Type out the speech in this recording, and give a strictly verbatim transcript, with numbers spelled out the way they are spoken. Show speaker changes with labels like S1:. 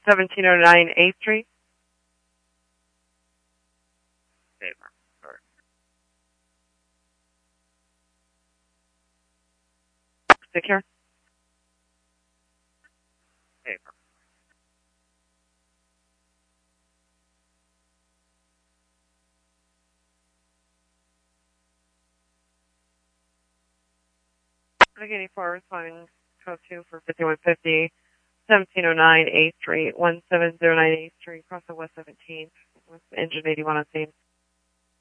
S1: seventeen oh nine eighth Street.
S2: Okay, sorry.
S1: Take care.
S2: Okay.
S1: eighty-four responding code two for fifty-one fifty, seventeen oh nine eighth Street, one seven oh nine eighth Street, across the West seventeenth, with engine eighty-one on scene.